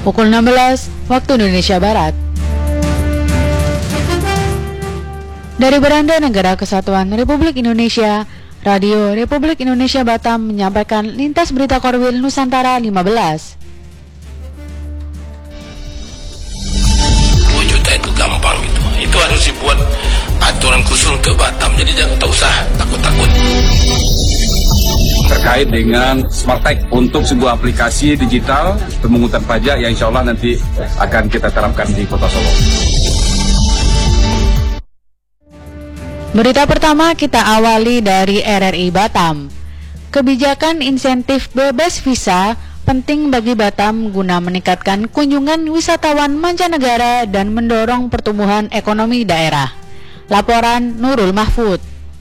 pukul 16 waktu Indonesia Barat. Dari Beranda Negara Kesatuan Republik Indonesia, Radio Republik Indonesia Batam menyampaikan lintas berita Korwil Nusantara 15. 2 juta itu gampang gitu. Itu harus dibuat aturan khusus untuk Batam. Jadi jangan usah takut-takut. Terkait dengan Smart Tech untuk sebuah aplikasi digital pemungutan pajak yang insya Allah nanti akan kita terapkan di Kota Solo. Berita pertama kita awali dari RRI Batam. Kebijakan insentif bebas visa penting bagi Batam guna meningkatkan kunjungan wisatawan mancanegara dan mendorong pertumbuhan ekonomi daerah. Laporan Nurul Mahfud.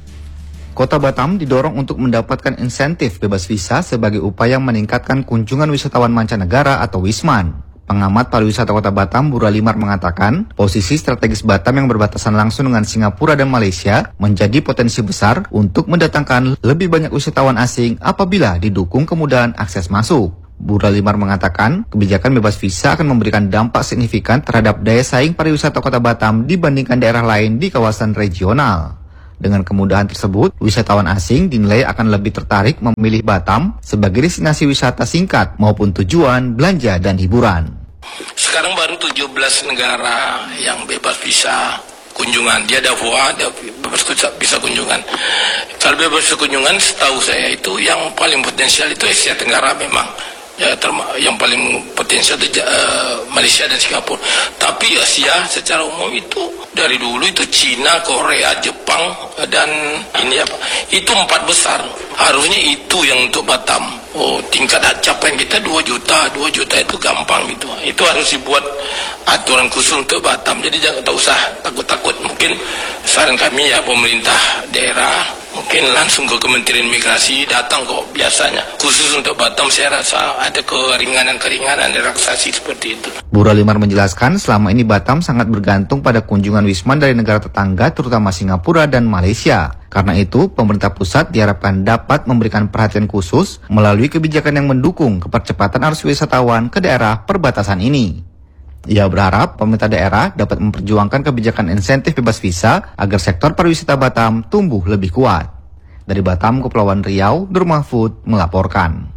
Kota Batam didorong untuk mendapatkan insentif bebas visa sebagai upaya meningkatkan kunjungan wisatawan mancanegara atau Wisman. Pengamat pariwisata Kota Batam, Buralimar mengatakan, posisi strategis Batam yang berbatasan langsung dengan Singapura dan Malaysia menjadi potensi besar untuk mendatangkan lebih banyak wisatawan asing apabila didukung kemudahan akses masuk. Buralimar mengatakan, kebijakan bebas visa akan memberikan dampak signifikan terhadap daya saing pariwisata Kota Batam dibandingkan daerah lain di kawasan regional. Dengan kemudahan tersebut, wisatawan asing dinilai akan lebih tertarik memilih Batam sebagai destinasi wisata singkat maupun tujuan belanja dan hiburan. Sekarang baru 17 negara yang bebas visa kunjungan. Dia ada VOA, ada bebas visa kunjungan. Kalau bebas visa kunjungan, setahu saya itu yang paling potensial itu Asia Tenggara memang. Ya, yang paling potensial itu Malaysia dan Singapura. Tapi Asia secara umum itu dari dulu itu Cina, Korea, Jepang dan ini apa? Itu 4 besar. Harusnya itu yang untuk Batam. Oh, tingkat capaian kita 2 juta itu gampang gitu. Itu harus dibuat aturan khusus untuk Batam. Jadi jangan usah takut-takut. Mungkin saran kami ya pemerintah daerah mungkin langsung ke Kementerian Migrasi datang kok biasanya. Khusus untuk Batam saya rasa ada keringanan relaksasi seperti itu. Buralimar menjelaskan selama ini Batam sangat bergantung pada kunjungan wisman dari negara tetangga terutama Singapura dan Malaysia. Karena itu, pemerintah pusat diharapkan dapat memberikan perhatian khusus melalui kebijakan yang mendukung kepercepatan arus wisatawan ke daerah perbatasan ini. Ia berharap pemerintah daerah dapat memperjuangkan kebijakan insentif bebas visa agar sektor pariwisata Batam tumbuh lebih kuat. Dari Batam, Kepulauan Riau, Nur Mahfud melaporkan.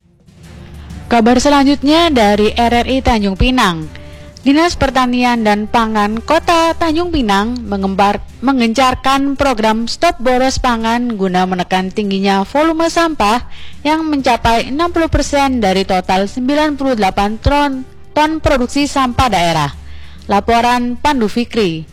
Kabar selanjutnya dari RRI Tanjung Pinang. Dinas Pertanian dan Pangan Kota Tanjung Pinang mengencarkan program Stop Boros Pangan guna menekan tingginya volume sampah yang mencapai 60% dari total 98 ton produksi sampah daerah. Laporan Pandu Fikri.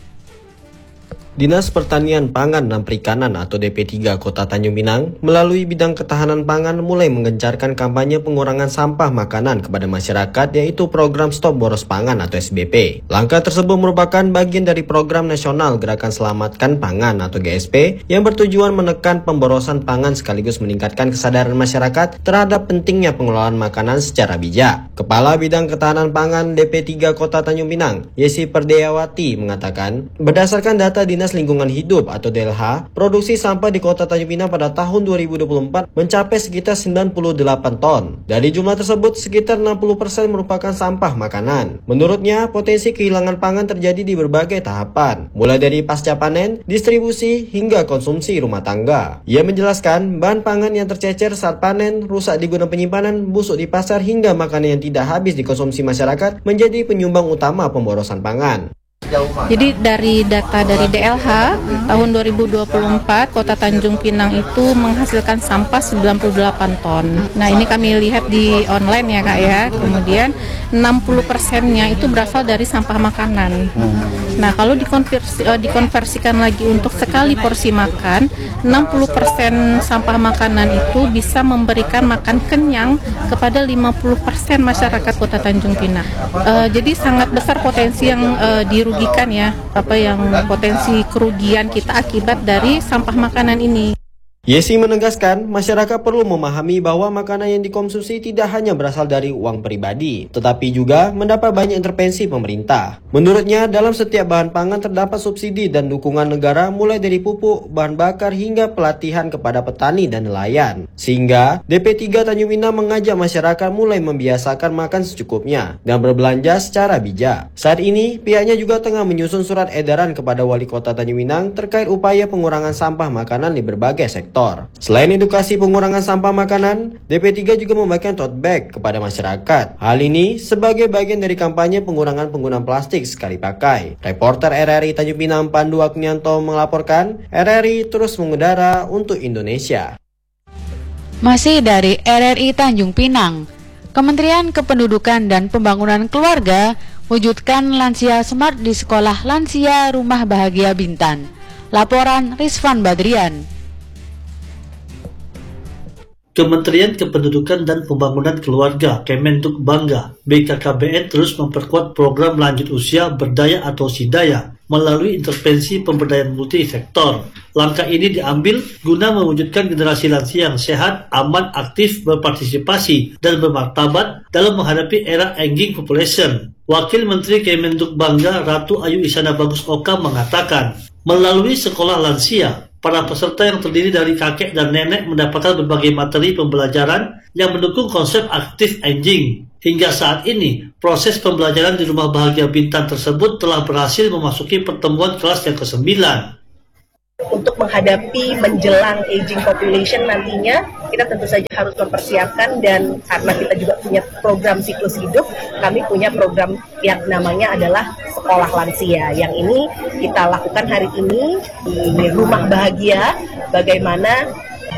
Dinas Pertanian Pangan dan Perikanan atau DP3 Kota Tanjung Pinang melalui bidang ketahanan pangan mulai menggencarkan kampanye pengurangan sampah makanan kepada masyarakat yaitu program Stop Boros Pangan atau SBP. Langkah tersebut merupakan bagian dari program nasional Gerakan Selamatkan Pangan atau GSP yang bertujuan menekan pemborosan pangan sekaligus meningkatkan kesadaran masyarakat terhadap pentingnya pengelolaan makanan secara bijak. Kepala Bidang Ketahanan Pangan DP3 Kota Tanjung Pinang, Yesi Perdeyawati mengatakan, berdasarkan data Dinas Lingkungan Hidup atau DLH, produksi sampah di Kota Tanjung Pinang pada tahun 2024 mencapai sekitar 98 ton. Dari jumlah tersebut, sekitar 60% merupakan sampah makanan. Menurutnya, potensi kehilangan pangan terjadi di berbagai tahapan, mulai dari pasca panen, distribusi, hingga konsumsi rumah tangga. Ia menjelaskan, bahan pangan yang tercecer saat panen, rusak di gudang penyimpanan, busuk di pasar, hingga makanan yang tidak habis dikonsumsi masyarakat menjadi penyumbang utama pemborosan pangan. Jadi dari data dari DLH tahun 2024 Kota Tanjung Pinang itu menghasilkan sampah 98 ton. Nah ini kami lihat di online ya Kak ya. Kemudian 60%-nya itu berasal dari sampah makanan. Nah kalau dikonversikan lagi untuk sekali porsi makan, 60% sampah makanan itu bisa memberikan makan kenyang kepada 50% masyarakat Kota Tanjung Pinang. Jadi sangat besar potensi yang dirugikan ya, yang potensi kerugian kita akibat dari sampah makanan ini. Yesi menegaskan, masyarakat perlu memahami bahwa makanan yang dikonsumsi tidak hanya berasal dari uang pribadi, tetapi juga mendapat banyak intervensi pemerintah. Menurutnya, dalam setiap bahan pangan terdapat subsidi dan dukungan negara mulai dari pupuk, bahan bakar hingga pelatihan kepada petani dan nelayan. Sehingga, DP3 Tanjung Pinang mengajak masyarakat mulai membiasakan makan secukupnya dan berbelanja secara bijak. Saat ini, pihaknya juga tengah menyusun surat edaran kepada Wali Kota Tanjung Pinang terkait upaya pengurangan sampah makanan di berbagai sektor. Selain edukasi pengurangan sampah makanan, DP3 juga membagikan tote bag kepada masyarakat. Hal ini sebagai bagian dari kampanye pengurangan penggunaan plastik sekali pakai. Reporter RRI Tanjung Pinang Pandu Agnianto melaporkan, RRI terus mengudara untuk Indonesia. Masih dari RRI Tanjung Pinang, Kementerian Kependudukan dan Pembangunan Keluarga wujudkan lansia smart di Sekolah Lansia Rumah Bahagia Bintan. Laporan Rizvan Badrian. Kementerian Kependudukan dan Pembangunan Keluarga Kemendukbangga BKKBN terus memperkuat program lanjut usia berdaya atau sidaya melalui intervensi pemberdayaan multisektor. Langkah ini diambil guna mewujudkan generasi lansia yang sehat, aman, aktif, berpartisipasi, dan bermartabat dalam menghadapi era aging population. Wakil Menteri Kemendukbangga Ratu Ayu Isana Bagus Oka mengatakan, melalui sekolah lansia, para peserta yang terdiri dari kakek dan nenek mendapatkan berbagai materi pembelajaran yang mendukung konsep aktif aging. Hingga saat ini, proses pembelajaran di Rumah Bahagia Bintan tersebut telah berhasil memasuki pertemuan kelas yang ke-9. Untuk menghadapi menjelang aging population nantinya, kita tentu saja harus mempersiapkan, dan karena kita juga punya program siklus hidup, kami punya program yang namanya adalah Sekolah Lansia. Yang ini kita lakukan hari ini di Rumah Bahagia, bagaimana